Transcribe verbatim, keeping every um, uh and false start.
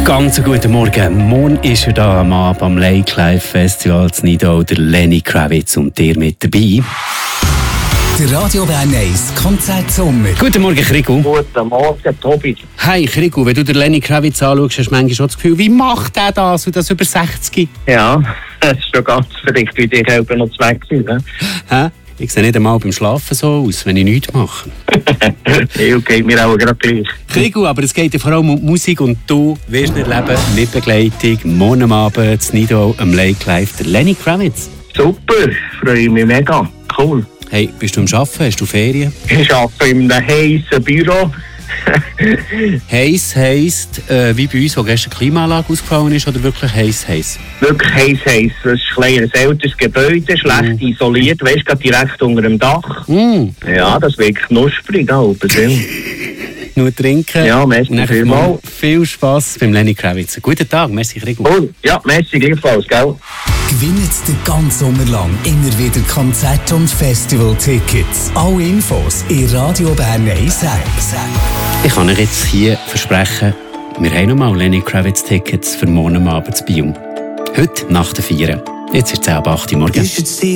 Ganz guten Morgen. Morgen ist er da am Abend am Lake Life Festival in Nidau, der Lenny Kravitz, und dir mit dabei. Der Radio Bern eins Konzertsommer. Guten Morgen, Krigu. Guten Morgen, Tobi. Hey, Krigu, wenn du den Lenny Kravitz anschaust, hast du manchmal schon das Gefühl, wie macht er das und das über sechzig? Ja, es ist schon ganz verrückt, wie die selber noch zu weg sind. Ne? Hä? Ich sehe nicht einmal beim Schlafen so aus, wenn ich nichts mache. Ja, geht mir auch gerade gleich. Krigu, aber es geht ja vor allem um die Musik und du wirst nicht erleben mit Begleitung morgen am Abend in Nidau am Lake Life, der Lenny Kravitz. Super, freue mich mega. Cool. Hey, bist du am Arbeiten? Hast du Ferien? Ich arbeite in einem heissen Büro. Heiss heisst, äh, wie bei uns, wo gestern die Klimaanlage ausgefallen ist, oder wirklich heiss heiss? Wirklich heiss, heiss. Es ist ein kleines älteres Gebäude, schlecht mm. isoliert, weißt du, direkt unter dem Dach. Mm. Ja, das wird knusprig da oben drin. Nur trinken. Ja, merci vielmals. Viel Spass beim Lenny Kravitz. Guten Tag, merci Krigu. Cool. Ja, merci gleichfalls, gell? Gewinnt den ganzen Sommer lang immer wieder Konzert- und Festival-Tickets. Alle Infos in Radio Bern eins App. Ich kann euch jetzt hier versprechen, wir haben nochmal Lenny Kravitz-Tickets für morgen Abend zu Biel. Heute nach der Vier. Jetzt ist es halb acht Uhr morgens.